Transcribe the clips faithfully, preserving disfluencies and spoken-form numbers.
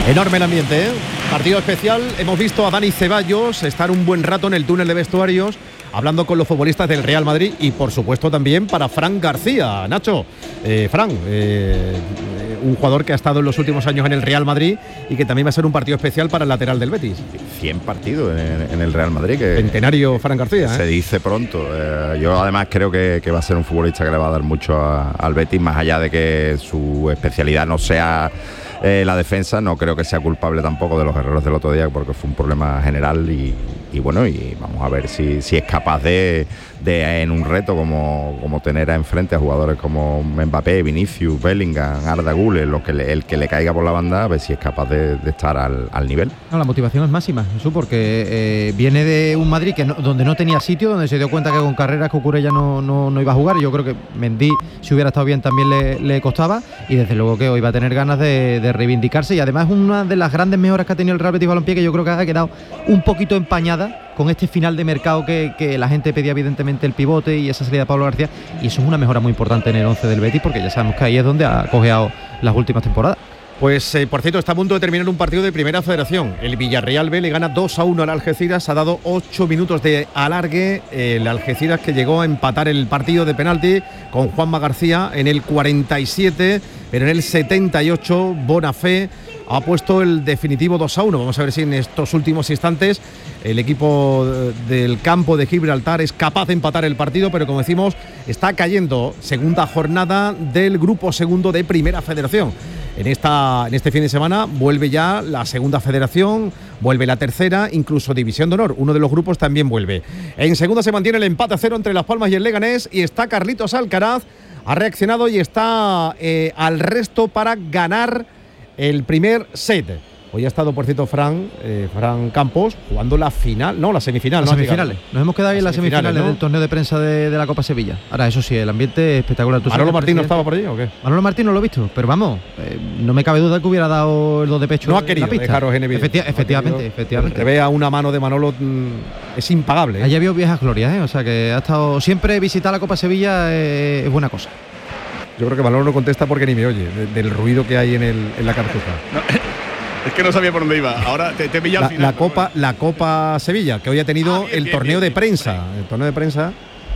Enorme el ambiente, ¿eh? Partido especial. Hemos visto a Dani Ceballos estar un buen rato en el túnel de vestuarios hablando con los futbolistas del Real Madrid y por supuesto también para Fran García. Nacho, eh, Fran, eh, un jugador que ha estado en los últimos años en el Real Madrid y que también va a ser un partido especial para el lateral del Betis. cien partidos en, en el Real Madrid. Que Centenario Fran García. ¿eh? Se dice pronto. Eh, yo además creo que, que va a ser un futbolista que le va a dar mucho a, al Betis, más allá de que su especialidad no sea eh, la defensa. No creo que sea culpable tampoco de los errores del otro día, porque fue un problema general y, y bueno, y vamos a ver si, si es capaz de, de en un reto como, como tener enfrente a jugadores como Mbappé, Vinicius, Bellingham, Arda Güler, lo que le, el que le caiga por la banda, a ver si es capaz de, de estar al, al nivel. No, la motivación es máxima, Jesús, porque eh, viene de un Madrid que no, donde no tenía sitio, donde se dio cuenta que con Carreras Cucurella no, no, no iba a jugar. Yo creo que Mendy, si hubiera estado bien, también le, le costaba, y desde luego que hoy va a tener ganas de, de reivindicarse, y además una de las grandes mejoras que ha tenido el Real Betis Balompié, que yo creo que ha quedado un poquito empañada con este final de mercado que, que la gente pedía, evidentemente, el pivote y esa salida de Pablo García, y eso es una mejora muy importante en el once del Betis, porque ya sabemos que ahí es donde ha cojeado las últimas temporadas. Pues, eh, por cierto, está a punto de terminar un partido de Primera Federación. El Villarreal B le gana dos a uno al Algeciras. Ha dado ocho minutos de alargue. El Algeciras, que llegó a empatar el partido de penalti con Juanma García en el cuarenta y siete, pero en el setenta y ocho Bonafé ha puesto el definitivo dos a uno. Vamos a ver si en estos últimos instantes el equipo del campo de Gibraltar es capaz de empatar el partido, pero como decimos, está cayendo. Segunda jornada del grupo segundo de Primera Federación. En, esta, en este fin de semana vuelve ya la segunda federación, vuelve la tercera, incluso División de Honor. Uno de los grupos también vuelve. En segunda se mantiene el empate a cero entre Las Palmas y el Leganés, y está Carlitos Alcaraz, ha reaccionado y está eh, al resto para ganar el primer set. Hoy ha estado, por cierto, Fran, eh, Fran Campos jugando la final, no, la semifinal. Las no semifinales. Nos hemos quedado ahí en las semifinales, semifinales ¿no? del torneo de prensa de, de la Copa Sevilla. Ahora, eso sí, el ambiente es espectacular. ¿Manolo Martín no estaba por allí o qué? Manolo Martín no lo he visto, pero vamos, eh, no me cabe duda que hubiera dado el dos de pecho. No ha querido en la pista. dejaros en evidencia. Efecti- efectivamente, no efectivamente. Que vea una mano de Manolo mmm, es impagable. ¿eh? Allá vio viejas glorias, ¿eh? O sea que ha estado siempre visitar la Copa Sevilla eh, es buena cosa. Yo creo que Manolo no contesta porque ni me oye de, del ruido que hay en, el, en la cartuja. No. Es que no sabía por dónde iba. Ahora te, te he pillado la, al final. La Copa, la Copa Sevilla, que hoy ha tenido ah, bien, el bien, torneo bien, de bien, prensa. El torneo de prensa.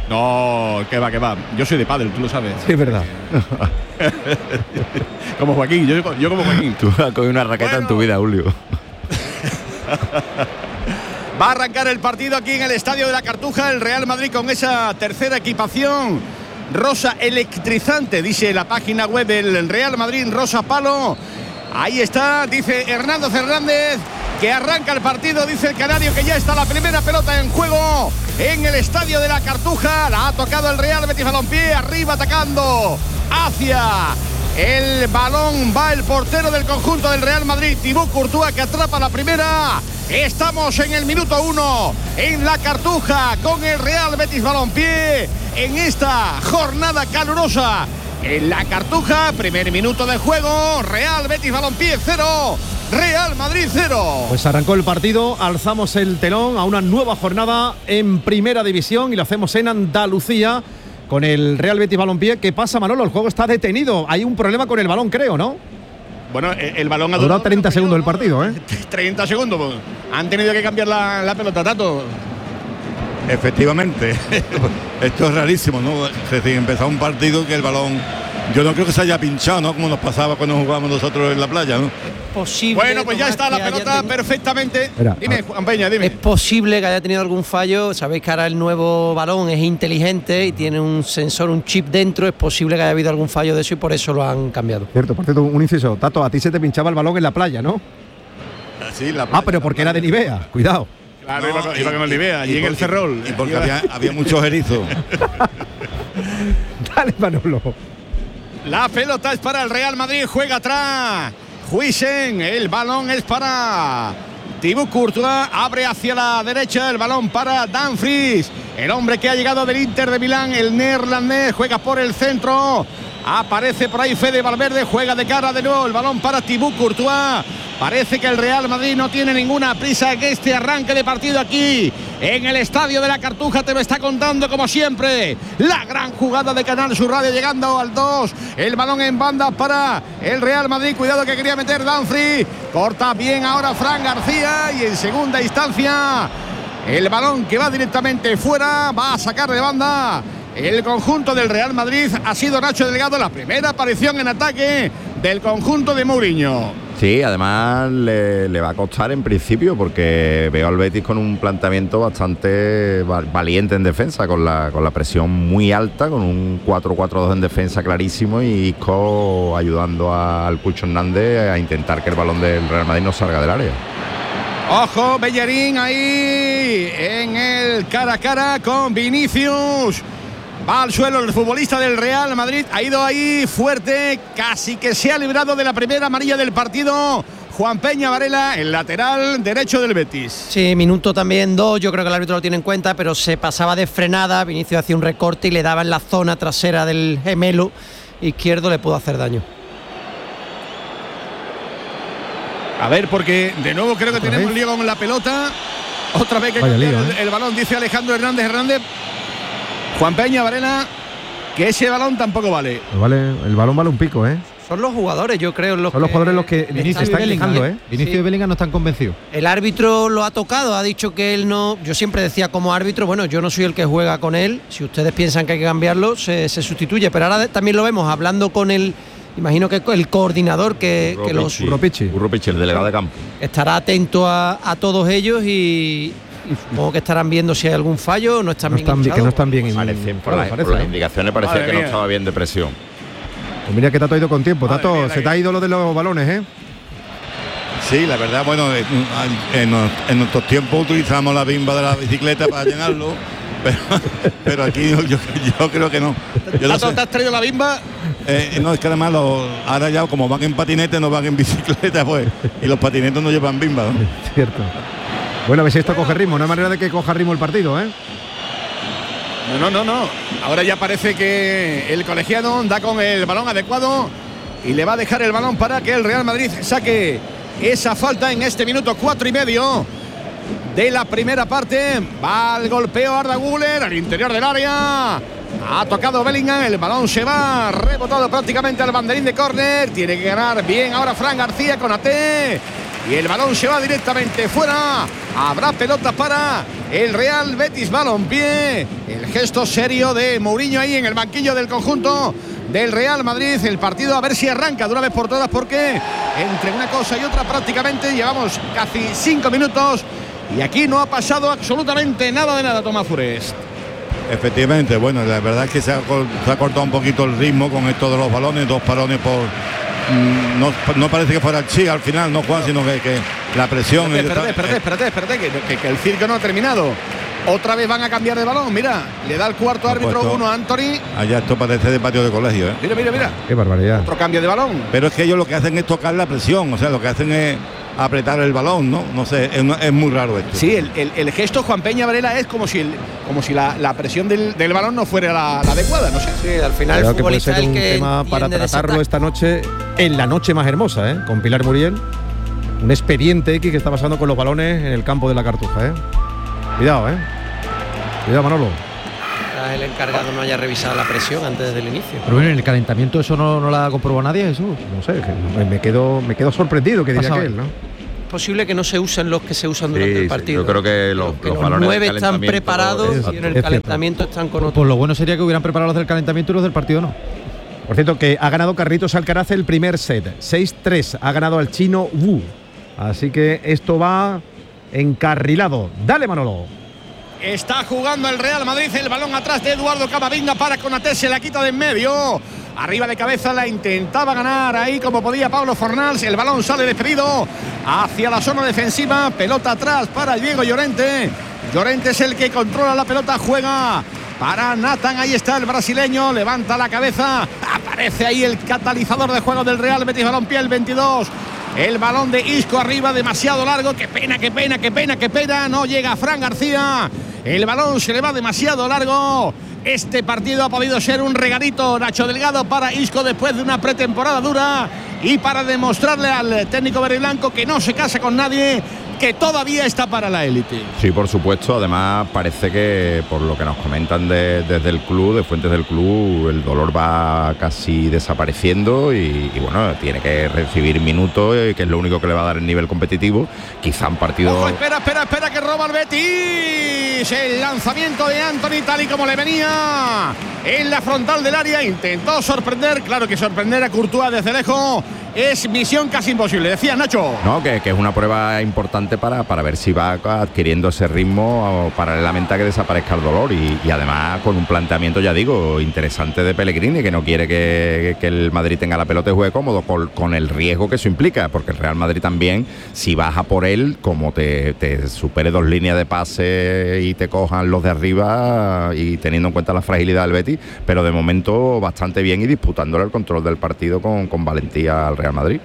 No, que va, que va. Yo soy de pádel, tú lo sabes. Sí, es verdad. Como Joaquín, yo, yo como Joaquín. Tú has cogido una raqueta bueno. en tu vida, Julio. Va a arrancar el partido aquí en el Estadio de la Cartuja, el Real Madrid con esa tercera equipación rosa electrizante, dice la página web del Real Madrid, rosa palo. Ahí está, dice Hernando Fernández, que arranca el partido, dice el canario, que ya está la primera pelota en juego en el Estadio de la Cartuja. La ha tocado el Real Betis Balompié, arriba atacando hacia el balón, va el portero del conjunto del Real Madrid, Thibaut Courtois, que atrapa la primera. Estamos en el minuto uno en la Cartuja con el Real Betis Balompié en esta jornada calurosa. En la Cartuja, primer minuto de juego, Real Betis Balompié cero, Real Madrid cero. Pues arrancó el partido, alzamos el telón a una nueva jornada en Primera División y lo hacemos en Andalucía con el Real Betis Balompié. ¿Qué pasa, Manolo? El juego está detenido, hay un problema con el balón, creo, ¿no? Bueno, el balón ha durado treinta segundos el partido, ¿eh? treinta segundos, pues. Han tenido que cambiar la, la pelota, Tato. Efectivamente, esto es rarísimo, ¿no? Recién empezó un partido que el balón, yo no creo que se haya pinchado, ¿no? Como nos pasaba cuando jugábamos nosotros en la playa, ¿no? Posible. Bueno, pues ya está la pelota tenido... perfectamente. Espera, dime, Juan Peña, dime. Es posible que haya tenido algún fallo. Sabéis que ahora el nuevo balón es inteligente y tiene un sensor, un chip dentro. Es posible que haya habido algún fallo de eso y por eso lo han cambiado. Cierto, por cierto, un inciso. Tato, a ti se te pinchaba el balón en la playa, ¿no? Sí, la playa. Ah, pero porque era de Nivea. Cuidado. Claro, no, iba, iba con el Nivea, allí en el Ferrol. Y porque había, había muchos erizos. Dale, Manolo. La pelota es para el Real Madrid, juega atrás Huijsen, el balón es para Thibaut Courtois, abre hacia la derecha, el balón para Dumfries, el hombre que ha llegado del Inter de Milán, el neerlandés, juega por el centro, aparece por ahí Fede Valverde, juega de cara de nuevo, el balón para Thibaut Courtois, Parece que el Real Madrid no tiene ninguna prisa en este arranque de partido aquí en el Estadio de la Cartuja. Te lo está contando como siempre la gran jugada de Canal Sur Radio, llegando al dos. El balón en banda para el Real Madrid. Cuidado que quería meter Danfri. Corta bien ahora Fran García y en segunda instancia el balón que va directamente fuera. Va a sacar de banda el conjunto del Real Madrid. Ha sido Nacho Delgado la primera aparición en ataque del conjunto de Mourinho. Sí, además le, le va a costar en principio porque veo al Betis con un planteamiento bastante valiente en defensa, con la, con la presión muy alta, con un cuatro cuatro dos en defensa clarísimo y Isco ayudando a, al Cucho Hernández a intentar que el balón del Real Madrid no salga del área. Ojo, Bellerín ahí en el cara a cara con Vinicius. Va al suelo el futbolista del Real Madrid. Ha ido ahí fuerte. Casi que se ha librado de la primera amarilla del partido Juan Peña Varela, el lateral derecho del Betis. Sí, minuto también dos. Yo creo que el árbitro lo tiene en cuenta, pero se pasaba de frenada. Vinicius hacía un recorte y le daba en la zona trasera del gemelo izquierdo. Le pudo hacer daño. A ver, porque de nuevo creo que tenemos un lío con la pelota. Otra vez que Vaya lío, el, ¿eh? el balón, dice Alejandro Hernández Hernández. Juan Peña Varela, que ese balón tampoco vale. Pues vale, el balón vale un pico, ¿eh? Son los jugadores, yo creo. Los Son los que jugadores los que Vinicius están está Bellingham, quejando, ¿eh? Vinicius Sí. y Bellingham no están convencidos. El árbitro lo ha tocado, ha dicho que él no. Yo siempre decía como árbitro, bueno, yo no soy el que juega con él. Si ustedes piensan que hay que cambiarlo, se, se sustituye. Pero ahora también lo vemos hablando con el. Imagino que el coordinador que, que los Urro Pichi, Urro Pichi, el delegado de campo. estará atento a, a todos ellos y, y supongo que estarán viendo si hay algún fallo. No están No bien están, bien- que no están bien. Parece, por, la- parece, por las ¿no? indicaciones parecía Madre que mía. no estaba bien de presión. Pues mira que Tato ha ido con tiempo. Madre Tato, mía, la se te que- ha ido lo de los balones, ¿eh? Sí, la verdad, bueno, en, en- en nuestros tiempos utilizamos la bimba de la bicicleta para llenarlo, pero, pero aquí yo, yo, yo creo que no. Yo no, Tato, sé. ¿te has traído la bimba? Eh, no, es que además los- ahora ya como van en patinete no van en bicicleta, pues, y los patinetes no llevan bimba, ¿no? Cierto. Bueno, a ver si esto coge ritmo. No hay manera de que coja ritmo el partido, ¿eh? No, no, no, no. Ahora ya parece que el colegiado da con el balón adecuado y le va a dejar el balón para que el Real Madrid saque esa falta en este minuto cuatro y medio de la primera parte. Va al golpeo Arda Güler al interior del área. Ha tocado Bellingham, el balón se va rebotado prácticamente al banderín de córner. Tiene que ganar bien ahora Fran García con A T. Y el balón se va directamente fuera. Habrá pelota para el Real Betis Balompié. El gesto serio de Mourinho ahí en el banquillo del conjunto del Real Madrid. El partido a ver si arranca de una vez por todas, porque entre una cosa y otra prácticamente llevamos casi cinco minutos y aquí no ha pasado absolutamente nada de nada, Tomás Fures. Efectivamente, bueno, la verdad es que se ha, cor- se ha cortado un poquito el ritmo con esto de los balones, dos parones por... mm, No, no parece que fuera el Chi al final, no Juan, sino que, que la presión... Espérate, espérate, espérate, espérate, que, que- que el circo no ha terminado. Otra vez van a cambiar de balón, mira, le da el cuarto Ha árbitro puesto- uno a Anthony. Allá esto parece de patio de colegio, ¿eh? Mira, mira, mira, Qué barbaridad. otro cambio de balón. Pero es que ellos lo que hacen es tocar la presión, o sea, lo que hacen es apretar el balón, ¿no? No sé, es, es muy raro esto. Sí, el, el- el gesto Juan Peña Varela es como si, el- como si la, la presión del, del balón no fuera la, la adecuada, no sé. Sí, al final el Creo que puede futbolista ser es el un que tema para entiende de ese tratarlo ataque. esta noche, en la noche más hermosa, ¿eh? Con Pilar Muriel. Un expediente X que está pasando con los balones en el campo de la Cartuja, ¿eh? Cuidado, ¿eh? Cuidado, Manolo. Quizás el encargado no haya revisado la presión antes del inicio. Pero bueno, en el calentamiento eso no, no la ha comprobado nadie, Jesús. No sé, que me- me quedo, me quedo sorprendido, que diría Pasa- aquel, ¿no? Es posible que no se usen los que se usan durante Sí, el sí, partido. yo creo que los- Que los los balones del nueve están calentamiento, preparados exacto. y en el Es cierto. calentamiento están con otros. Pues lo bueno sería que hubieran preparado los del calentamiento y los del partido no. Por cierto, que ha ganado Carlitos Alcaraz el primer set. seis tres. Ha ganado al chino Wu. Así que esto va encarrilado. Dale, Manolo. Está jugando el Real Madrid, el balón atrás de Eduardo Camavinga para Konaté, se la quita de en medio. Arriba de cabeza la intentaba ganar ahí como podía Pablo Fornals. El balón sale despedido hacia la zona defensiva. Pelota atrás para Diego Llorente. Llorente es el que controla la pelota, juega para Nathan. Ahí está el brasileño, levanta la cabeza. Aparece ahí el catalizador de juego del Real Betis Balompié, el veintidós. El balón de Isco arriba, demasiado largo. Qué pena, qué pena, qué pena, qué pena. No llega Fran García. El balón se le va demasiado largo. Este partido ha podido ser un regalito, Nacho Delgado, para Isco después de una pretemporada dura. y para demostrarle al técnico verde y blanco que no se casa con nadie, que todavía está para la élite. Sí, por supuesto. Además, parece que por lo que nos comentan de, desde el club, de fuentes del club, el dolor va casi desapareciendo y, y bueno, tiene que recibir minutos, que es lo único que le va a dar el nivel competitivo. Quizá un partido... Ojo, espera, espera, espera, que roba el Betis. El lanzamiento de Anthony, tal y como le venía en la frontal del área. Intentó sorprender, claro que sorprender a Courtois desde lejos es misión casi imposible, decía Nacho. No, que, que es una prueba importante para, para ver si va adquiriendo ese ritmo paralelamente a que desaparezca el dolor y, y además con un planteamiento, ya digo, interesante de Pellegrini, que no quiere que, que el Madrid tenga la pelota y juegue cómodo, con, con el riesgo que eso implica, porque el Real Madrid también, si baja por él, como te, te supere dos líneas de pase y te cojan los de arriba, y teniendo en cuenta la fragilidad del Betis, pero de momento bastante bien y disputándole el control del partido con, con valentía al Real Madrid.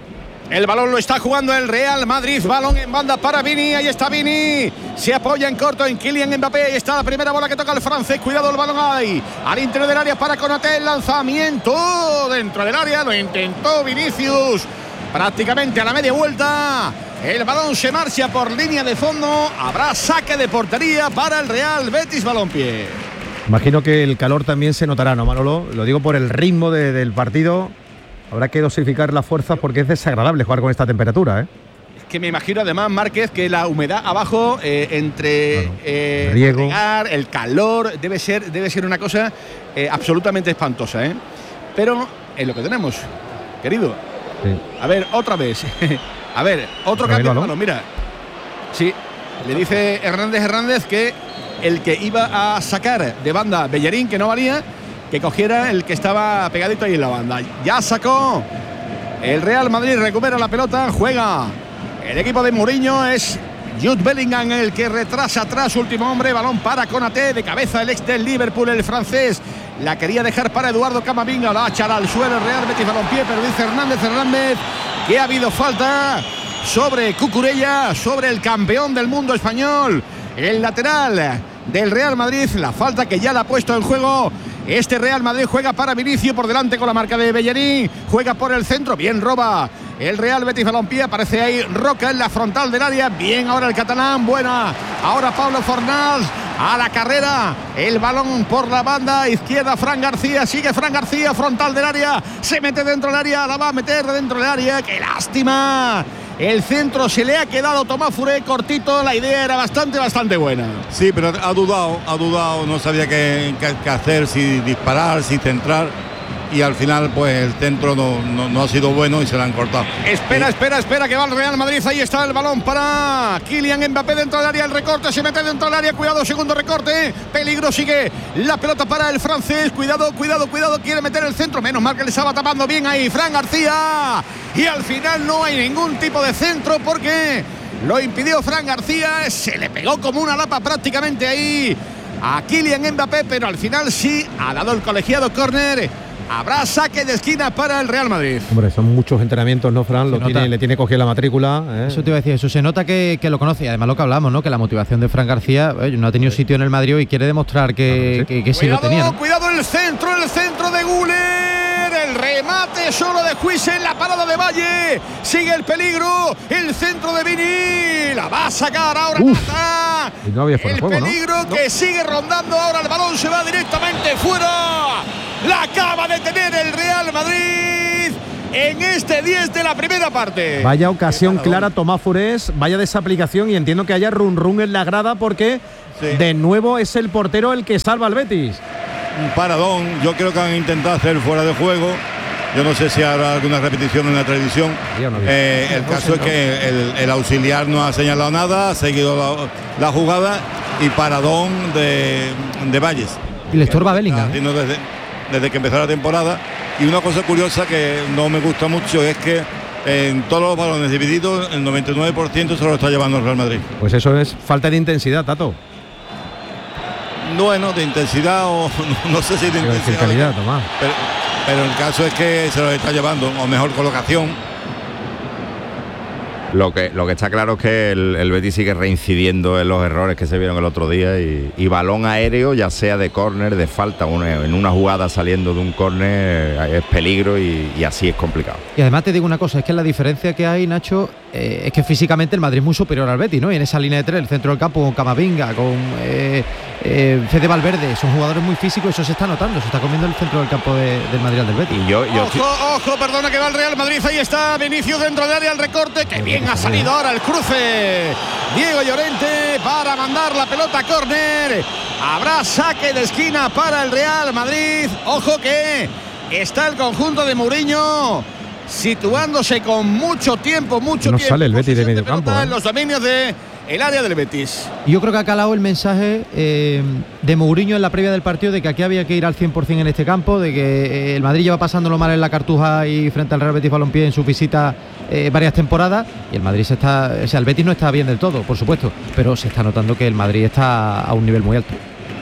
El balón lo está jugando el Real Madrid, balón en banda para Vini, ahí está Vini, se apoya en corto en Kylian Mbappé, ahí está la primera bola que toca el francés, cuidado el balón ahí, al interior del área para Konaté, el lanzamiento dentro del área, lo intentó Vinicius, prácticamente a la media vuelta, el balón se marcha por línea de fondo, habrá saque de portería para el Real Betis Balompié. Imagino que el calor también se notará, ¿no, Manolo? Lo digo por el ritmo de, del partido. Habrá que dosificar las fuerzas porque es desagradable jugar con esta temperatura, ¿eh? Es que me imagino además, Márquez, que la humedad abajo, eh, entre claro. eh, Riego. regar, el calor, debe ser, debe ser una cosa eh, absolutamente espantosa, ¿eh? Pero es lo que tenemos, querido. Sí. A ver, otra vez. A ver, otro cambio de mano, mira. Sí, le dice Hernández Hernández que el que iba a sacar de banda Bellerín, que no valía, que cogiera el que estaba pegadito ahí en la banda. Ya sacó el Real Madrid, recupera la pelota, juega el equipo de Mourinho, es Jude Bellingham el que retrasa atrás, último hombre, balón para Konaté, de cabeza el ex del Liverpool, el francés, la quería dejar para Eduardo Camavinga, la echará al suelo el Real Betis Balompié, pero dice Hernández Hernández que ha habido falta sobre Cucurella, sobre el campeón del mundo español, el lateral del Real Madrid, la falta que ya la ha puesto en juego. Este Real Madrid juega para Vinicius por delante con la marca de Bellerín, juega por el centro, bien roba el Real Betis Balompié, aparece ahí Roca en la frontal del área, bien ahora el catalán, buena, ahora Pablo Fornals a la carrera, el balón por la banda izquierda, Fran García, sigue Fran García, frontal del área, se mete dentro del área, la va a meter dentro del área, qué lástima. El centro se le ha quedado Tomás Furé cortito, la idea era bastante, bastante buena. Sí, pero ha dudado, ha dudado, no sabía qué, qué, qué hacer, si disparar, si centrar. Y al final, pues el centro no, no, no ha sido bueno y se la han cortado. Espera, sí. espera, espera, que va el Real Madrid. Ahí está el balón para Kylian Mbappé dentro del área. El recorte se mete dentro del área. Cuidado, segundo recorte. Peligro, sigue la pelota para el francés. Cuidado, cuidado, cuidado. Quiere meter el centro. Menos mal que le estaba tapando bien ahí Fran García. Y al final no hay ningún tipo de centro porque lo impidió Fran García. Se le pegó como una lapa prácticamente ahí a Kylian Mbappé, pero al final sí ha dado el colegiado córner. Habrá saque de esquina para el Real Madrid. Hombre, son muchos entrenamientos, ¿no, Fran? Lo nota. tiene, le tiene cogida la matrícula, ¿eh? Eso te iba a decir, eso se nota que, que lo conoce. Y además lo que hablamos, ¿no? Que la motivación de Fran García, eh, no ha tenido sitio en el Madrid y quiere demostrar que, Claro, sí. que, que sí lo tenía, ¿no? Cuidado el centro, el centro de Güler. El remate solo de Huijsen, la parada de Valle. Sigue el peligro, el centro de Vini. La va a sacar ahora Mata. Y no había fuera El de juego, ¿no? peligro que sigue rondando ahora, el balón se va directamente fuera. La acaba de tener el Real Madrid en este diez de la primera parte. Vaya ocasión clara, Tomás Furés, vaya desaplicación, y entiendo que haya run run en la grada porque Sí. de nuevo es el portero el que salva al Betis. Un paradón, yo creo que han intentado hacer fuera de juego. Yo no sé si habrá alguna repetición en la televisión. Yo no vi. Eh, el No caso sé, es no. que el, el auxiliar no ha señalado nada, ha seguido la, la jugada y paradón de, de Valles. Y le estorba Está Bellingham, ¿eh? haciendo desde, desde que empezó la temporada. Y una cosa curiosa que no me gusta mucho es que en todos los balones divididos el noventa y nueve por ciento se lo está llevando el Real Madrid. Pues eso es falta de intensidad, Tato. Bueno, de intensidad o no, no sé si de Quiero decir intensidad. calidad, Tomás. Pero, pero el caso es que se lo está llevando, o mejor colocación. Lo que, lo que está claro es que el, el Betis sigue reincidiendo en los errores que se vieron el otro día y, y balón aéreo, ya sea de córner, de falta, una, en una jugada saliendo de un córner es peligro y, y así es complicado. Y además te digo una cosa, es que la diferencia que hay, Nacho, eh, es que físicamente el Madrid es muy superior al Betis, ¿no? Y en esa línea de tres, el centro del campo con Camavinga, con eh, eh, Fede Valverde, son jugadores muy físicos, eso se está notando, se está comiendo el centro del campo de, del Madrid al del Betis. Y yo, yo ojo, ojo, perdona que va el Real Madrid, ahí está Vinicius dentro del área, el recorte, que bien ha salido ahora el cruce. Diego Llorente para mandar la pelota a córner. Habrá saque de esquina para el Real Madrid. Ojo que está el conjunto de Mourinho situándose con mucho tiempo, mucho no tiempo. Sale el Betis de medio de campo, ¿eh? En los dominios de el área del Betis. Yo creo que ha calado el mensaje eh, de Mourinho en la previa del partido de que aquí había que ir al cien por cien en este campo, de que eh, el Madrid lleva pasándolo mal en la Cartuja y frente al Real Betis Balompié en su visita eh, varias temporadas, y el Madrid se está, o sea, el Betis no está bien del todo, por supuesto, pero se está notando que el Madrid está a un nivel muy alto.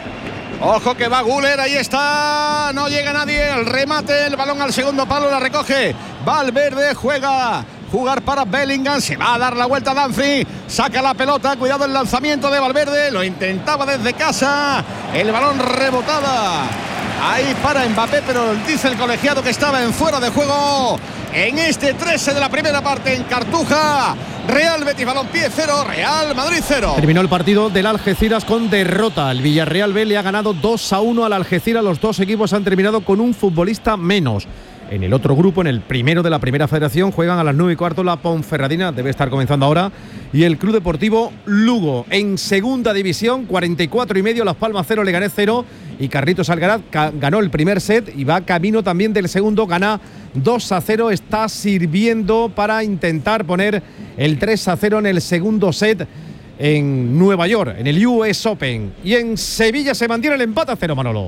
Ojo que va Güler, ahí está, no llega nadie, el remate, el balón al segundo palo, la recoge Valverde, juega, jugar para Bellingham, se va a dar la vuelta a Dumfries, saca la pelota, cuidado el lanzamiento de Valverde, lo intentaba desde casa, el balón rebotada, ahí para Mbappé, pero dice el colegiado que estaba en fuera de juego en este trece de la primera parte en Cartuja. Real Betis Balompié cero, Real Madrid cero. Terminó el partido del Algeciras con derrota. El Villarreal B le ha ganado dos a uno al Algeciras. Los dos equipos han terminado con un futbolista menos. En el otro grupo, en el primero de la primera federación, juegan a las nueve y cuarto la Ponferradina, debe estar comenzando ahora, y el Club Deportivo Lugo. En segunda división, cuarenta y cuatro y medio, Las Palmas cero, Leganés cero, y Carlitos Alcaraz ganó el primer set y va camino también del segundo, gana dos a cero, está sirviendo para intentar poner el tres a cero en el segundo set en Nueva York, en el U S Open. Y en Sevilla se mantiene el empate a cero, Manolo.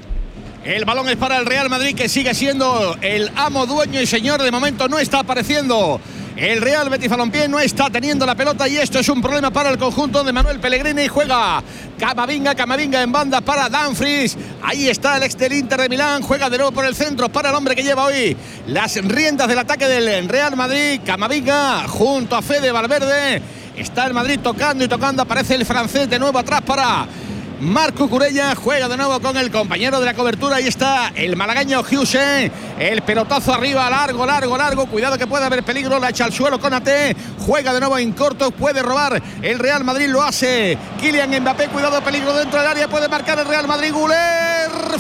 El balón es para el Real Madrid, que sigue siendo el amo, dueño y señor. De momento no está apareciendo el Real Betis Balompié, no está teniendo la pelota, y esto es un problema para el conjunto de Manuel Pellegrini. Juega Camavinga, Camavinga en banda para Dumfries. Ahí está el ex del Inter de Milán, juega de nuevo por el centro para el hombre que lleva hoy las riendas del ataque del Real Madrid. Camavinga junto a Fede Valverde. Está el Madrid tocando y tocando, aparece el francés de nuevo atrás para Marc Cucurella, juega de nuevo con el compañero de la cobertura. Ahí está el malagueño Hughes, el pelotazo arriba, largo, largo, largo, cuidado que puede haber peligro, la echa al suelo Konaté, juega de nuevo en corto, puede robar el Real Madrid, lo hace Kylian Mbappé, cuidado, peligro dentro del área, puede marcar el Real Madrid. Güler,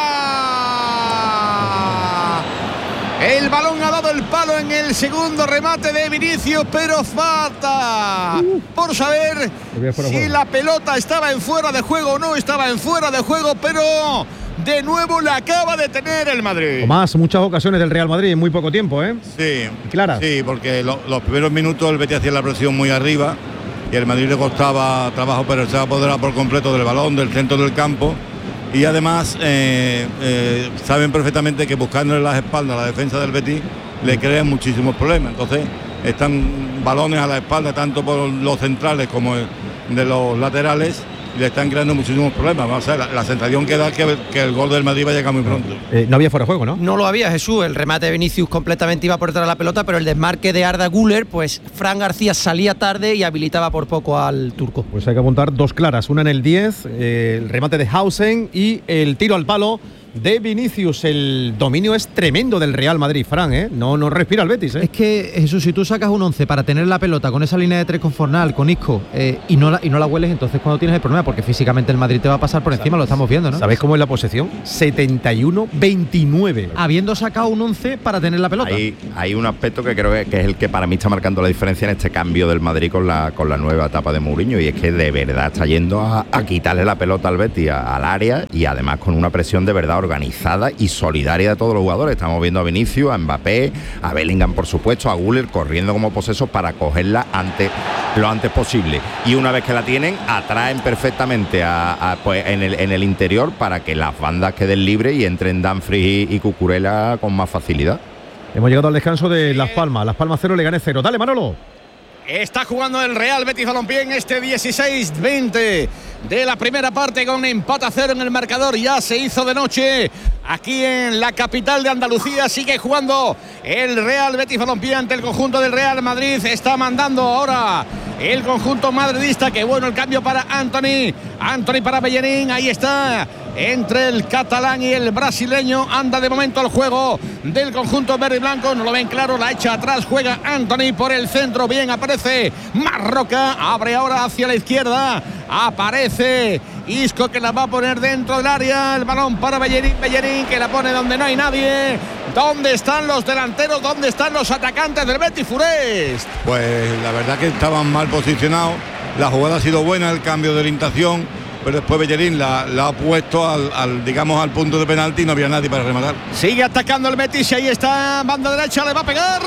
fuera. El balón ha dado el palo en el segundo remate de Vinicius, pero falta por saber si la pelota estaba en fuera de juego o no estaba en fuera de juego, pero de nuevo la acaba de tener el Madrid. O más, muchas ocasiones del Real Madrid en muy poco tiempo, ¿eh? Sí, claro. Sí, porque lo, los primeros minutos el Betis hacía la presión muy arriba y el Madrid le costaba trabajo, pero se apoderaba por completo del balón, del centro del campo. Y además eh, eh, saben perfectamente que buscándole las espaldas a la defensa del Betis le crean muchísimos problemas. Entonces están balones a la espalda tanto por los centrales como de los laterales, y le están creando muchísimos problemas. Vamos a ver, la, la sensación que da es que, que el gol del Madrid va a llegar muy pronto. Eh, no había fuera de juego, ¿no? No lo había, Jesús. El remate de Vinicius completamente iba por detrás de la pelota, pero el desmarque de Arda Güler, pues Fran García salía tarde y habilitaba por poco al turco. Pues hay que apuntar dos claras, una en el diez, eh, el remate de Hausen y el tiro al palo de Vinicius. El dominio es tremendo del Real Madrid, Fran, ¿eh? No, no respira el Betis, ¿eh? Es que, Jesús, si tú sacas un once para tener la pelota con esa línea de tres con Fornal, con Isco, eh, y, no la, y no la hueles, entonces cuando tienes el problema, porque físicamente el Madrid te va a pasar por encima, lo estamos viendo, ¿no? ¿Sabéis cómo es la posesión? setenta y uno veintinueve. Habiendo sacado un once para tener la pelota. Hay, hay un aspecto que creo que, que es el que para mí está marcando la diferencia en este cambio del Madrid con la, con la nueva etapa de Mourinho, y es que de verdad está yendo a, a quitarle la pelota al Betis, a, al área, y además con una presión de verdad organizada y solidaria de todos los jugadores. Estamos viendo a Vinicius, a Mbappé, a Bellingham, por supuesto, a Güler corriendo como posesos para cogerla antes, lo antes posible, y una vez que la tienen atraen perfectamente a, a, pues, en, el, en el interior para que las bandas queden libres y entren Dumfries y, y Cucurella con más facilidad. Hemos llegado al descanso de Las Palmas. Las Palmas cero, Leganés cero. Dale, Manolo. Está jugando el Real Betis Balompié en este dieciséis veinte de la primera parte con empate a cero en el marcador. Ya se hizo de noche aquí en la capital de Andalucía. Sigue jugando el Real Betis Balompié ante el conjunto del Real Madrid. Está mandando ahora el conjunto madridista. Que bueno el cambio para Antony. Antony para Bellerín. Ahí está. Entre el catalán y el brasileño anda de momento el juego del conjunto verde y blanco. No lo ven claro, la echa atrás, juega Antony por el centro. Bien, aparece Marroca, abre ahora hacia la izquierda. Aparece Isco que la va a poner dentro del área. El balón para Bellerín, Bellerín que la pone donde no hay nadie. ¿Dónde están los delanteros? ¿Dónde están los atacantes del Betis Furest? Pues la verdad que estaban mal posicionados. La jugada ha sido buena, el cambio de orientación, pero después Bellerín la, la ha puesto al, al, digamos, al punto de penalti y no había nadie para rematar. Sigue atacando el Betis y ahí está, banda derecha, le va a pegar.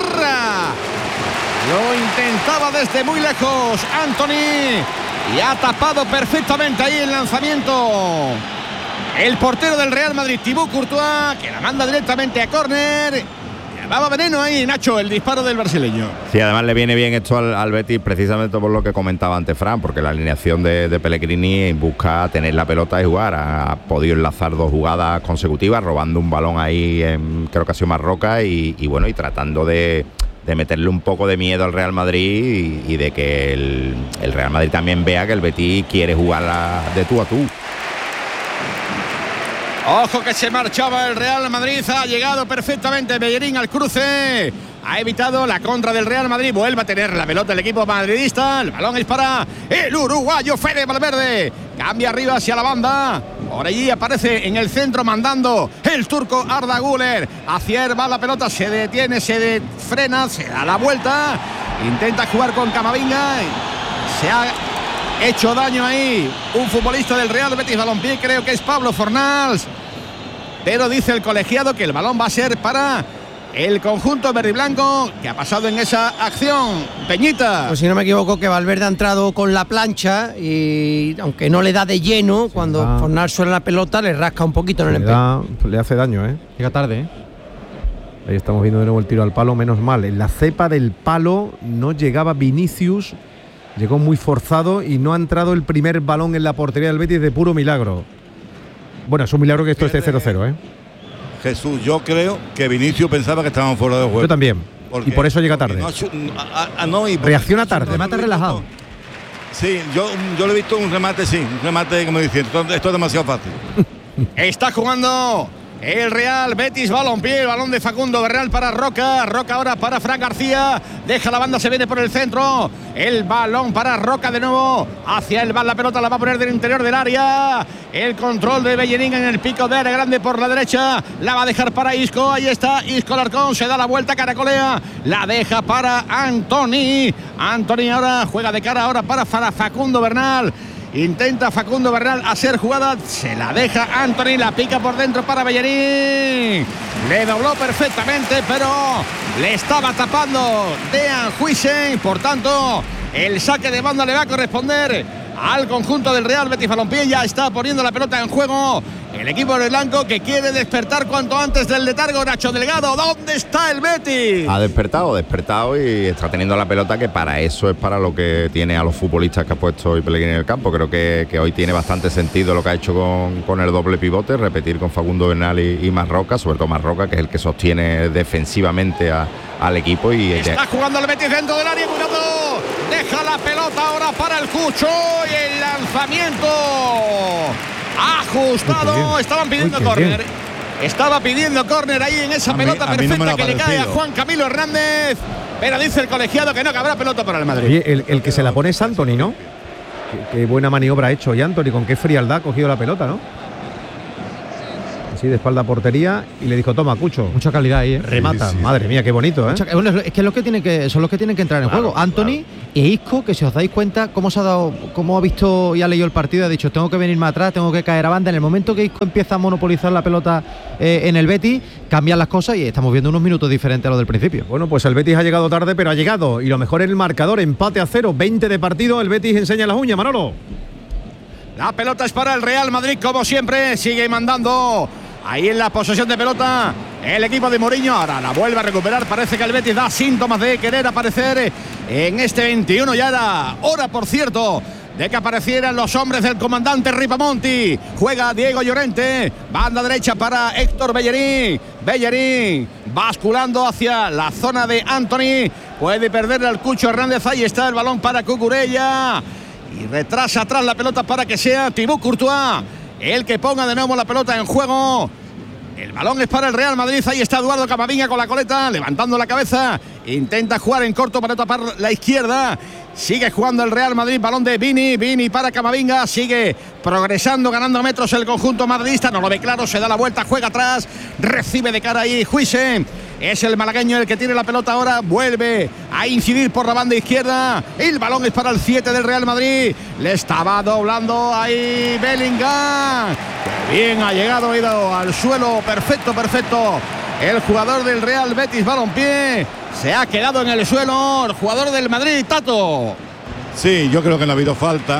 Lo intentaba desde muy lejos Antony y ha tapado perfectamente ahí el lanzamiento el portero del Real Madrid, Thibaut Courtois, que la manda directamente a córner. Llevaba veneno ahí, Nacho, el disparo del brasileño. Sí, además le viene bien esto al, al Betis precisamente por lo que comentaba antes Fran, porque la alineación de, de Pellegrini busca tener la pelota y jugar. Ha, ha podido enlazar dos jugadas consecutivas, robando un balón ahí, en, creo que ha sido Marroca, y, y bueno, y tratando de, de meterle un poco de miedo al Real Madrid y, y de que el, el Real Madrid también vea que el Betis quiere jugar la, de tú a tú. Ojo que se marchaba el Real Madrid. Ha llegado perfectamente Bellerín al cruce. Ha evitado la contra del Real Madrid. Vuelve a tener la pelota el equipo madridista. El balón es para el uruguayo Fede Valverde. Cambia arriba hacia la banda. Por allí aparece en el centro mandando el turco Arda Güler. Hacia él va la pelota. Se detiene, se de, frena, se da la vuelta. Intenta jugar con Camavinga. Se ha hecho daño ahí un futbolista del Real Betis Balompié, creo que es Pablo Fornals, pero dice el colegiado que el balón va a ser para el conjunto verde y blanco. ¿Qué ha pasado en esa acción, Peñita? Pues si no me equivoco que Valverde ha entrado con la plancha y aunque no le da de lleno, cuando ah. Fornals suena la pelota le rasca un poquito en el le, empeño. da, le hace daño, ¿eh? Llega tarde, ¿eh? Ahí estamos viendo de nuevo el tiro al palo, menos mal. En la cepa del palo no llegaba Vinicius. Llegó muy forzado y no ha entrado el primer balón en la portería del Betis de puro milagro. Bueno, es un milagro que esto esté cero cero, ¿eh? Jesús, yo creo que Vinicius pensaba que estaban fuera de juego. Yo también. Porque, y por eso llega tarde. No, a, a, no, y reacciona tarde. Remate relajado. Sí, yo, yo le he visto un remate, sí. Un remate, como diciendo, esto, esto es demasiado fácil. Está jugando el Real Betis Balompié, el balón de Facundo Bernal para Roca, Roca ahora para Fran García, deja la banda, se viene por el centro, el balón para Roca de nuevo, hacia el bar, la pelota la va a poner del interior del área, el control de Bellerín en el pico de área grande por la derecha, la va a dejar para Isco, ahí está Isco Larcón, se da la vuelta, caracolea, la deja para Antony, Antony ahora juega de cara ahora para Facundo Bernal. Intenta Facundo Bernal hacer jugada, se la deja Antony, la pica por dentro para Bellerín. Le dobló perfectamente, pero le estaba tapando Dean Huijsen. Por tanto, el saque de banda le va a corresponder al conjunto del Real Betis Balompié. Ya está poniendo la pelota en juego el equipo de blanco, que quiere despertar cuanto antes del letargo. Nacho Delgado, ¿dónde está el Betis? Ha despertado, despertado y está teniendo la pelota, que para eso es para lo que tiene a los futbolistas que ha puesto hoy Pellegrini en el campo. Creo que, que hoy tiene bastante sentido lo que ha hecho con, con el doble pivote, repetir con Facundo Bernal y, y Marroca, sobre todo Marroca, que es el que sostiene defensivamente a, al equipo. Y está jugando el Betis dentro del área, cuidado, deja la pelota ahora para el Cucho y el lanzamiento ajustado. Estaban pidiendo córner. Estaba pidiendo córner ahí en esa a pelota mí, perfecta no que le cae a Juan Camilo Hernández. Pero dice el colegiado que no, que habrá pelota para el Madrid. Oye, el, el que se la pone es Antony, ¿no? Qué, qué buena maniobra ha hecho. Y Antony, con qué frialdad ha cogido la pelota, ¿no? Así de espalda a portería y le dijo, toma, Cucho. Mucha calidad ahí, ¿eh? Remata. Sí, sí. Madre mía, qué bonito, ¿eh? Mucha, bueno, es que, es lo que tienen que son los que tienen que entrar en claro, juego. Antony claro. E Isco, que si os dais cuenta cómo se ha dado, cómo ha visto y ha leído el partido, ha dicho, tengo que venir más atrás, tengo que caer a banda. En el momento que Isco empieza a monopolizar la pelota eh, en el Betis, cambian las cosas y estamos viendo unos minutos diferentes a los del principio. Bueno, pues el Betis ha llegado tarde, pero ha llegado. Y lo mejor es el marcador, empate a cero, veinte de partido. El Betis enseña las uñas, Manolo. La pelota es para el Real Madrid, como siempre, sigue mandando. Ahí en la posesión de pelota el equipo de Mourinho. Ahora la vuelve a recuperar. Parece que el Betis da síntomas de querer aparecer en este veintiuno. Ya era hora, por cierto, de que aparecieran los hombres del comandante Ripamonti. Juega Diego Llorente, banda derecha para Héctor Bellerín. Bellerín basculando hacia la zona de Anthony, puede perderle al Cucho Hernández. Ahí está el balón para Cucurella y retrasa atrás la pelota para que sea Thibaut Courtois el que ponga de nuevo la pelota en juego. El balón es para el Real Madrid. Ahí está Eduardo Camavinga con la coleta, levantando la cabeza. Intenta jugar en corto para tapar la izquierda. Sigue jugando el Real Madrid. Balón de Vini. Vini para Camavinga. Sigue progresando, ganando metros el conjunto madridista. No lo ve claro. Se da la vuelta, juega atrás. Recibe de cara ahí Huijsen. Es el malagueño el que tiene la pelota ahora. Vuelve a incidir por la banda izquierda. El balón es para el siete del Real Madrid. Le estaba doblando ahí Bellingham. Qué bien ha llegado, ha ido al suelo. Perfecto, perfecto. El jugador del Real Betis Balompié se ha quedado en el suelo. El jugador del Madrid, Tato. Sí, yo creo que no ha habido falta.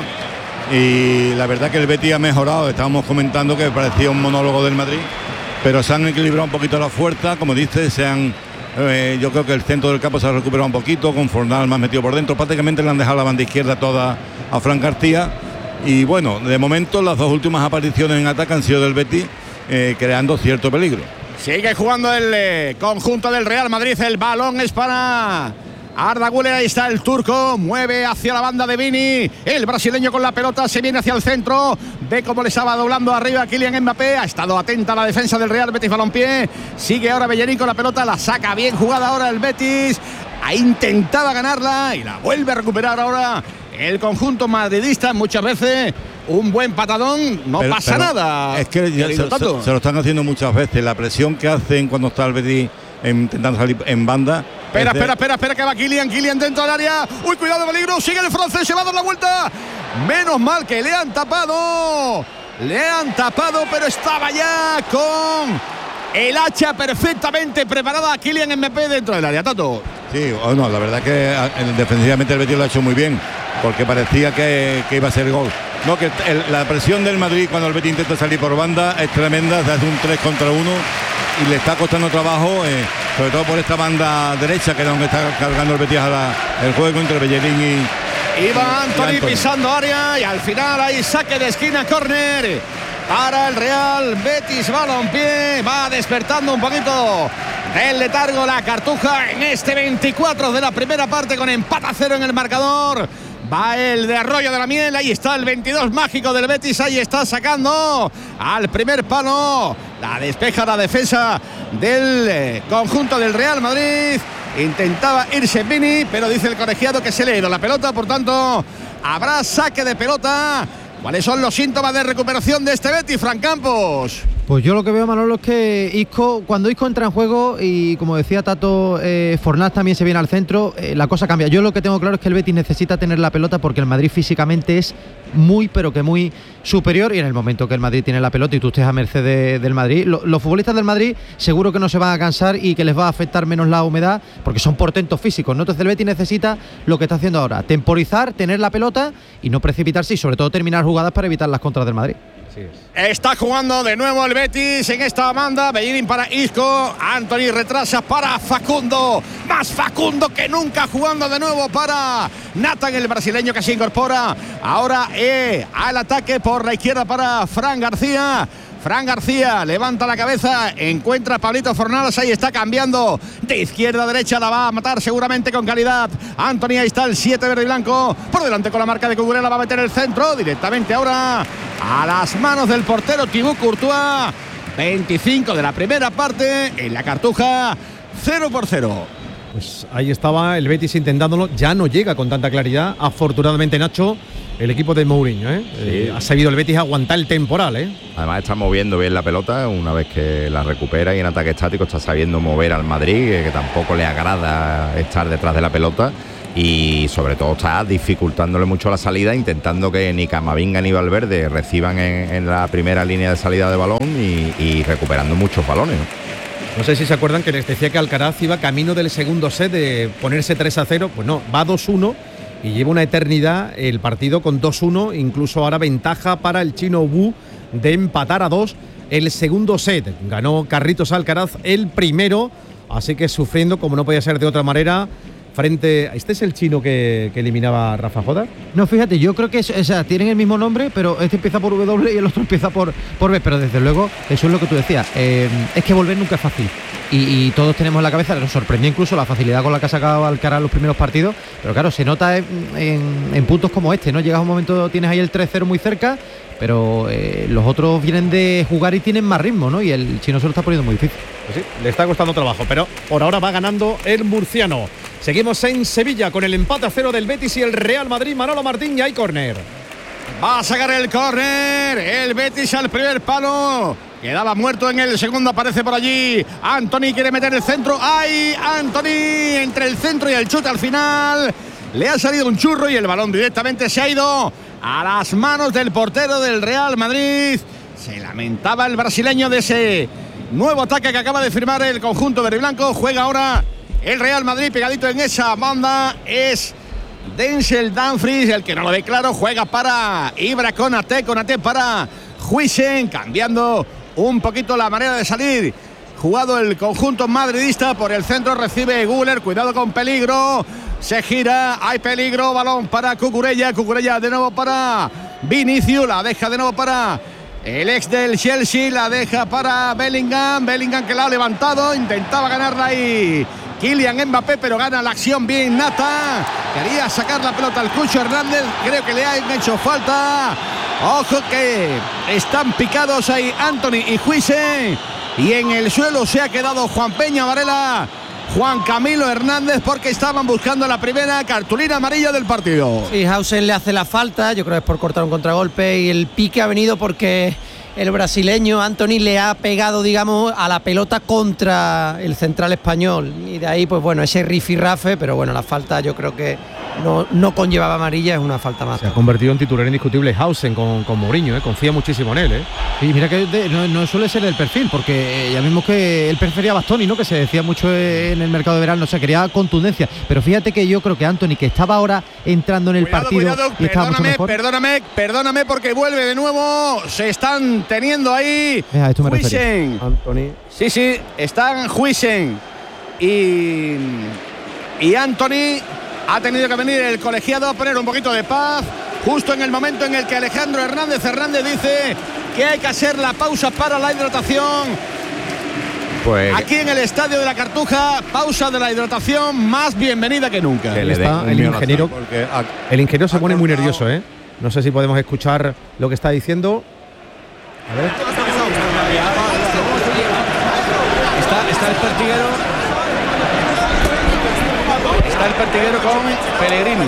Y la verdad que el Betis ha mejorado. Estábamos comentando que parecía un monólogo del Madrid, pero se han equilibrado un poquito la fuerza, como dices, se han, eh, yo creo que el centro del campo se ha recuperado un poquito, con Fornal más metido por dentro, prácticamente le han dejado la banda izquierda toda a Fran García, y bueno, de momento las dos últimas apariciones en ataque han sido del Betis, eh, creando cierto peligro. Sigue jugando el eh, conjunto del Real Madrid, el balón es para Arda Güler. Ahí está el turco, mueve hacia la banda de Vini, el brasileño con la pelota, se viene hacia el centro, ve cómo le estaba doblando arriba Kylian Mbappé, ha estado atenta a la defensa del Real Betis Balompié, sigue ahora Bellerín con la pelota, la saca bien jugada ahora el Betis, ha intentado ganarla y la vuelve a recuperar ahora el conjunto madridista. Muchas veces un buen patadón, no pero, pasa pero nada. Es que ya se, se, se lo están haciendo muchas veces, la presión que hacen cuando está el Betis intentando salir en banda. Espera, espera, espera, espera, que va Kylian, Kylian dentro del área. Uy, cuidado, peligro, sigue el francés, se va a dar la vuelta. Menos mal que le han tapado. Le han tapado, pero estaba ya con el hacha perfectamente preparada a Kylian Mbappé dentro del área, Tato. Sí, bueno, la verdad que defensivamente el Betis lo ha hecho muy bien, porque parecía que, que iba a ser gol. No, que el, la presión del Madrid cuando el Betis intenta salir por banda es tremenda, se hace un tres contra uno y le está costando trabajo, eh, sobre todo por esta banda derecha, que es donde está cargando el Betis a la, el juego entre Bellerín y... Iba Anthony pisando área y al final hay saque de esquina, córner para el Real Betis Balompié. Va despertando un poquito del letargo la Cartuja en este veinticuatro de la primera parte, con empate a cero en el marcador. Va el de Arroyo de la Miel, ahí está el veintidós mágico del Betis, ahí está sacando al primer palo. La despeja la defensa del conjunto del Real Madrid. Intentaba irse Vini, pero dice el colegiado que se le ha ido la pelota, por tanto habrá saque de pelota. ¿Cuáles son los síntomas de recuperación de este Betis, Fran Campos? Pues yo lo que veo, Manolo, es que Isco, cuando Isco entra en juego y como decía Tato, eh, Fornal también se viene al centro, eh, la cosa cambia. Yo lo que tengo claro es que el Betis necesita tener la pelota porque el Madrid físicamente es muy, pero que muy superior, y en el momento que el Madrid tiene la pelota y tú estés a merced de, del Madrid, lo, los futbolistas del Madrid seguro que no se van a cansar y que les va a afectar menos la humedad porque son portentos físicos, ¿no? Entonces el Betis necesita lo que está haciendo ahora, temporizar, tener la pelota y no precipitarse, y sobre todo terminar jugadas para evitar las contras del Madrid. Está jugando de nuevo el Betis en esta banda. Bellerín para Isco, Anthony retrasa para Facundo, más Facundo que nunca, jugando de nuevo para Nathan, el brasileño que se incorpora ahora eh, al ataque por la izquierda para Fran García. Fran García levanta la cabeza, encuentra a Pablito Fornals, ahí está cambiando de izquierda a derecha, la va a matar seguramente con calidad Anthony. Ahí está el siete verde y blanco, por delante con la marca de Cucurella, va a meter el centro directamente ahora a las manos del portero Thibaut Courtois. veinticinco de la primera parte en la Cartuja, cero por cero. Pues ahí estaba el Betis intentándolo, ya no llega con tanta claridad, afortunadamente, Nacho, el equipo de Mourinho, ¿eh? Sí. Eh, ha sabido el Betis aguantar el temporal, ¿eh? Además está moviendo bien la pelota una vez que la recupera, y en ataque estático está sabiendo mover al Madrid, que, que tampoco le agrada estar detrás de la pelota, y sobre todo está dificultándole mucho la salida, intentando que ni Camavinga ni Valverde reciban en, en la primera línea de salida de balón y, y recuperando muchos balones, ¿no? No sé si se acuerdan que les decía que Alcaraz iba camino del segundo set de ponerse tres a cero, pues no, va dos uno y lleva una eternidad el partido con dos uno, incluso ahora ventaja para el chino Wu de empatar a dos el segundo set. Ganó Carlitos Alcaraz el primero, así que sufriendo, como no podía ser de otra manera, frente. ¿Este es el chino que, que eliminaba a Rafa Jodar? No, fíjate, yo creo que es, o sea, tienen el mismo nombre, pero este empieza por W y el otro empieza por, por B, pero desde luego, eso es lo que tú decías, eh, es que volver nunca es fácil. Y, y todos tenemos en la cabeza, nos sorprendió incluso la facilidad con la que ha sacado Alcaraz los primeros partidos, pero claro, se nota en, en, en puntos como este, ¿no? Llegas a un momento, tienes ahí el tres cero muy cerca, pero eh, los otros vienen de jugar y tienen más ritmo, ¿no? Y el chino se lo está poniendo muy difícil. Pues sí, le está costando trabajo, pero por ahora va ganando el murciano. Seguimos en Sevilla con el empate a cero del Betis y el Real Madrid. Manolo Martín, y hay córner. Va a sacar el córner. El Betis al primer palo. Quedaba muerto en el segundo, aparece por allí. Antony quiere meter el centro. ¡Ay! Antony entre el centro y el chute al final. Le ha salido un churro y el balón directamente se ha ido a las manos del portero del Real Madrid. Se lamentaba el brasileño de ese nuevo ataque que acaba de firmar el conjunto verde y blanco. Juega ahora el Real Madrid pegadito en esa banda. Es Denzel Dumfries el que no lo ve claro. Juega para Ibra Konate. Konate para Huijsen, cambiando un poquito la manera de salir. Jugado el conjunto madridista por el centro. Recibe Güler. Cuidado con peligro. Se gira. Hay peligro. Balón para Cucurella. Cucurella de nuevo para Vinicius. La deja de nuevo para el ex del Chelsea. La deja para Bellingham. Bellingham que la ha levantado. Intentaba ganarla ahí Kylian Mbappé, pero gana la acción bien nata. Quería sacar la pelota al Cucho Hernández. Creo que le han hecho falta. Ojo que están picados ahí Antony y Huijsen. Y en el suelo se ha quedado Juan Peña Varela, Juan Camilo Hernández, porque estaban buscando la primera cartulina amarilla del partido. Sí, Hausen le hace la falta, yo creo que es por cortar un contragolpe, y el pique ha venido porque el brasileño Antony le ha pegado, digamos, a la pelota contra el central español, y de ahí, pues bueno, ese rifirrafe, pero bueno, la falta yo creo que no, no conllevaba amarilla, es una falta más. Se ha convertido en titular indiscutible Hausen con, con Mourinho, ¿eh? Confía muchísimo en él, ¿eh? Sí, mira que de, no, no suele ser el perfil, porque ya mismo que él prefería a Bastoni, ¿no? Que se decía mucho en el mercado de verano, o sea, quería contundencia, pero fíjate que yo creo que Antony, que estaba ahora entrando en el cuidado, partido cuidado, y estaba mucho mejor. Perdóname, perdóname, porque vuelve de nuevo. Se están teniendo ahí. Mira, esto me Huijsen. Antony. Sí, sí, están Huijsen y y Antony. Ha tenido que venir el colegiado a poner un poquito de paz justo en el momento en el que Alejandro Hernández Hernández dice que hay que hacer la pausa para la hidratación. Pues aquí en el estadio de la Cartuja, pausa de la hidratación más bienvenida que nunca. Que le está el ingeniero, el ingeniero se pone muy nervioso, ¿eh? No sé si podemos escuchar lo que está diciendo. A ver. Está, está el pertiguero. Está el pertiguero con Pellegrini.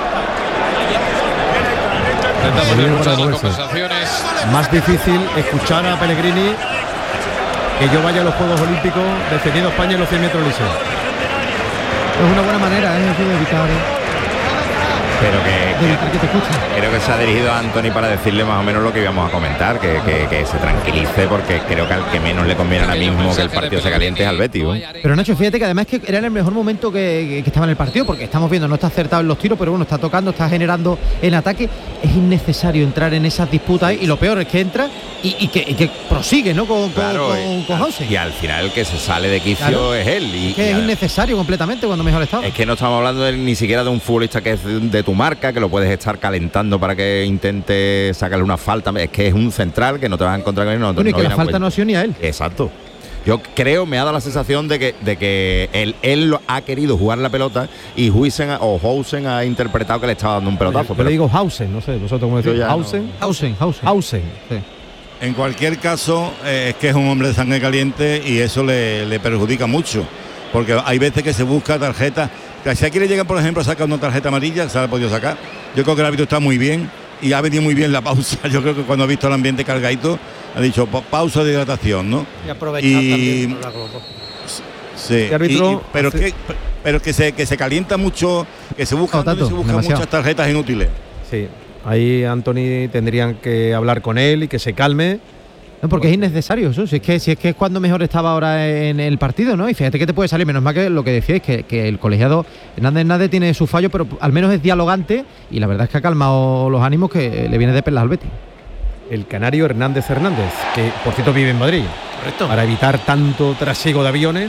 Más difícil escuchar a Pellegrini que yo vaya a los Juegos Olímpicos defendiendo a España en los cien metros lisos. Es una buena manera, ¿eh? De evitar, pero que, de evitar que te escuchen. Creo que se ha dirigido a Antony para decirle más o menos lo que íbamos a comentar, que, que, que se tranquilice, porque creo que al que menos le conviene ahora mismo que el partido se caliente es al Betis, ¿no? Pero Nacho, fíjate que además que era en el mejor momento que, que estaba en el partido, porque estamos viendo, no está acertado en los tiros, pero bueno, está tocando, está generando en ataque. Es innecesario entrar en esas disputas ahí, y lo peor es que entra y, y, que, y que prosigue, ¿no? Con, claro, con, con, con Hausen. Y al final el que se sale de quicio, claro, es él. Y, es que y es al, innecesario completamente cuando mejor estaba. Es que no estamos hablando de, ni siquiera de un futbolista que es de, de tu marca, que lo puedes estar calentando para que intente sacarle una falta. Es que es un central que no te vas a encontrar con él. No, bueno, y no que la falta no ha sido ni a él. Exacto. Yo creo, me ha dado la sensación de que, de que él, él lo ha querido jugar la pelota y Huijsen o Hausen ha interpretado que le estaba dando un pelotazo. Yo pero le digo Hausen, no sé, vosotros cómo decís. Hausen. No. Hausen, Hausen. Hausen. Sí. En cualquier caso, eh, es que es un hombre de sangre caliente y eso le, le perjudica mucho, porque hay veces que se busca tarjeta. Si aquí le llegan, por ejemplo, a sacar una tarjeta amarilla, se la ha podido sacar. Yo creo que el árbitro está muy bien y ha venido muy bien la pausa. Yo creo que cuando ha visto el ambiente cargadito, ha dicho pausa de hidratación, ¿no? Y aprovechar y, también. Sí, árbitro, y, y, pero, que, pero que se que se calienta mucho, que se buscan no, se buscan muchas tarjetas inútiles. Sí, ahí Antony tendrían que hablar con él y que se calme. No, porque es innecesario eso, si es que si es que es cuando mejor estaba ahora en el partido, ¿no? Y fíjate que te puede salir, menos mal que lo que decíais, que, que el colegiado Hernández Hernández tiene su fallo, pero al menos es dialogante y la verdad es que ha calmado los ánimos, que le viene de perlas al Betis. El canario Hernández Hernández, que por cierto vive en Madrid. Correcto. Para evitar tanto trasiego de aviones,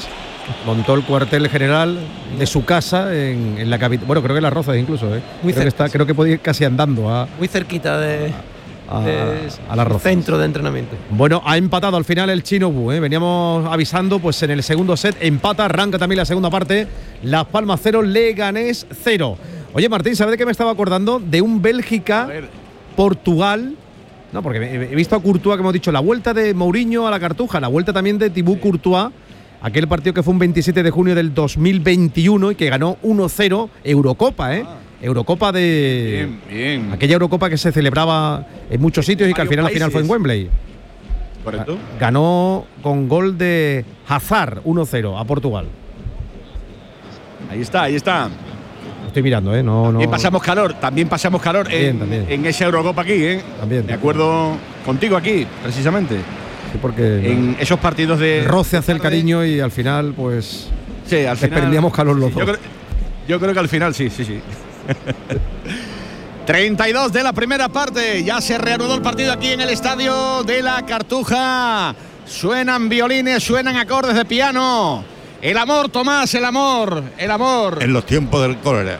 Montó el cuartel general de su casa en, en la capital. Bueno, creo que en Las Rozas incluso, ¿eh? Muy creo, que cerca, está, creo que puede ir casi andando a, Muy cerquita de, a, de a Las Rozas. centro de entrenamiento. Bueno, ha empatado al final el Chino Bu, ¿eh? Veníamos avisando, pues en el segundo set empata, arranca también la segunda parte. Las Palmas cero, Leganés cero. Oye, Martín, ¿sabes de qué me estaba acordando? De un Bélgica-Portugal. No, porque he visto a Courtois, que hemos dicho, la vuelta de Mourinho a la Cartuja, la vuelta también de Thibaut Courtois, aquel partido que fue un veintisiete de junio del dos mil veintiuno y que ganó uno cero, Eurocopa, ¿eh? Ah. Eurocopa de... Bien, bien. Aquella Eurocopa que se celebraba en muchos sitios y que al final, al final fue en Wembley. Correcto. Ganó con gol de Hazard uno cero a Portugal. Ahí está, ahí está. Estoy mirando, ¿eh? No, no. Y pasamos calor, también pasamos calor también, en, también. en esa Eurocopa aquí, ¿eh? También. De acuerdo contigo aquí, precisamente. Sí, porque en no, esos partidos de... roce hace el cariño y al final, pues... Sí, al final... desprendíamos calor los sí, dos. Yo creo, yo creo que al final sí, sí, sí. treinta y dos de la primera parte. Ya se reanudó el partido aquí en el estadio de la Cartuja. Suenan violines, suenan acordes de piano. El amor, Tomás, el amor, el amor. En los tiempos del cólera.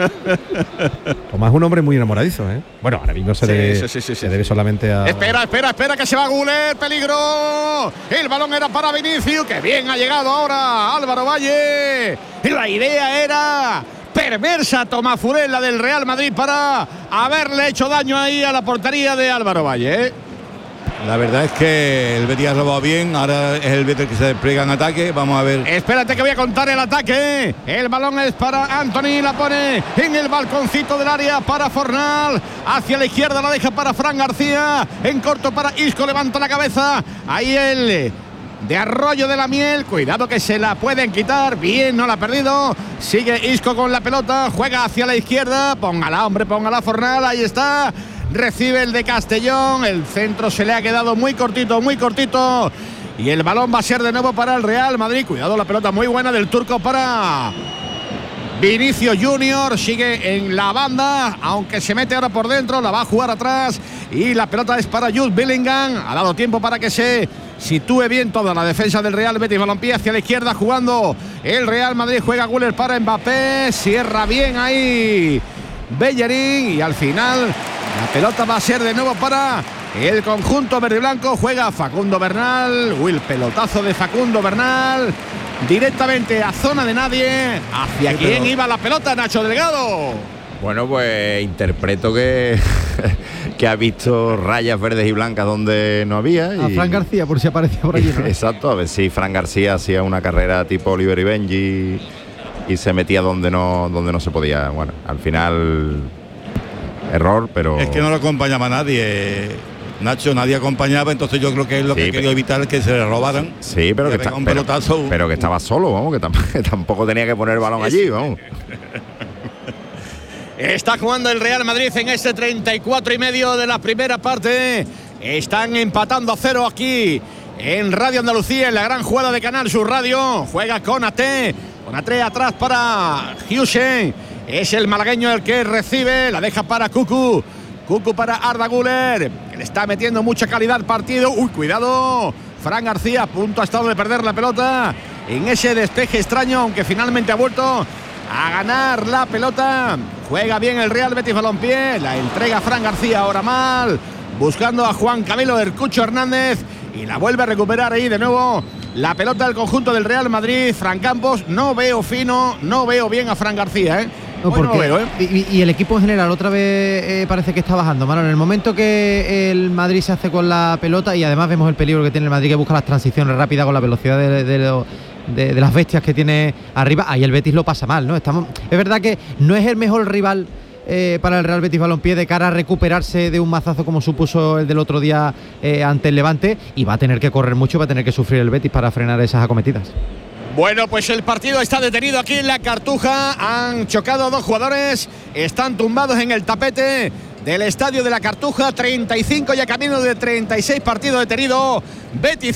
Tomás es un hombre muy enamoradizo, ¿eh? Bueno, ahora mismo se Sí, debe, sí, sí, sí, se sí, debe sí. solamente a... Espera, espera, espera, que se va Guller, peligro. El balón era para Vinicius, que bien ha llegado ahora Álvaro Valle. La idea era perversa, Tomás Furel, la del Real Madrid, para haberle hecho daño ahí a la portería de Álvaro Valle, ¿eh? La verdad es que el Betis ha robado bien, ahora es el Betis que se despliega en ataque, vamos a ver. Espérate que voy a contar el ataque. El balón es para Anthony, la pone en el balconcito del área para Fornal. Hacia la izquierda la deja para Fran García. En corto para Isco, levanta la cabeza. Ahí el de Arroyo de la Miel. Cuidado que se la pueden quitar. Bien, no la ha perdido. Sigue Isco con la pelota. Juega hacia la izquierda. Póngala, hombre, póngala Fornal. Ahí está. Recibe el de Castellón. El centro se le ha quedado muy cortito, muy cortito. Y el balón va a ser de nuevo para el Real Madrid. Cuidado, la pelota muy buena del turco para Vinicius Junior. Sigue en la banda, aunque se mete ahora por dentro. La va a jugar atrás. Y la pelota es para Jude Bellingham. Ha dado tiempo para que se sitúe bien toda la defensa del Real Betis Balompié. Hacia la izquierda jugando el Real Madrid. Juega Güler para Mbappé. Cierra bien ahí Bellerín. Y al final la pelota va a ser de nuevo para el conjunto verde y blanco. Juega Facundo Bernal. Uy, el pelotazo de Facundo Bernal. Directamente a zona de nadie. ¿Hacia sí, quién pero... iba la pelota, Nacho Delgado? Bueno, pues interpreto que, que ha visto rayas verdes y blancas donde no había. A y, Fran García, por si aparecía por allí, ¿no? Exacto, a ver si Fran García hacía una carrera tipo Oliver y Benji y se metía donde no, donde no se podía. Bueno, al final... error, pero... Es que no lo acompañaba nadie, Nacho, nadie acompañaba, entonces yo creo que es lo sí, que quería evitar, que se le robaran. Sí, pero que, está, un pero, pelotazo. pero que estaba solo, vamos, que, tamp que tampoco tenía que poner el balón allí, vamos. Está jugando el Real Madrid en este treinta y cuatro y medio de la primera parte. Están empatando a cero aquí en Radio Andalucía, en la gran jugada de Canal Sur Radio. Juega Konaté, Konaté atrás para Husen. Es el malagueño el que recibe, la deja para Cucu. Cucu para Arda Güler, que le está metiendo mucha calidad al partido. Uy, cuidado. Fran García a punto ha estado de perder la pelota en ese despeje extraño, aunque finalmente ha vuelto a ganar la pelota. Juega bien el Real Betis Balompié, la entrega Fran García ahora mal, buscando a Juan Camilo Hercucho Hernández y la vuelve a recuperar ahí de nuevo la pelota del conjunto del Real Madrid. Fran Campos, no veo fino, no veo bien a Fran García, ¿eh? No, porque, no veo, ¿eh? y, y el equipo en general otra vez eh, parece que está bajando, Mano. En el momento que el Madrid se hace con la pelota, y además vemos el peligro que tiene el Madrid, que busca las transiciones rápidas con la velocidad de, de, de, de, de las bestias que tiene arriba, ahí el Betis lo pasa mal, ¿no? Estamos, es verdad que no es el mejor rival eh, para el Real Betis Balompié de cara a recuperarse de un mazazo como supuso el del otro día eh, ante el Levante, y va a tener que correr mucho, va a tener que sufrir el Betis para frenar esas acometidas. Bueno, pues el partido está detenido aquí en la Cartuja. Han chocado dos jugadores, están tumbados en el tapete del estadio de la Cartuja. treinta y cinco ya camino de treinta y seis, partido detenido. Betis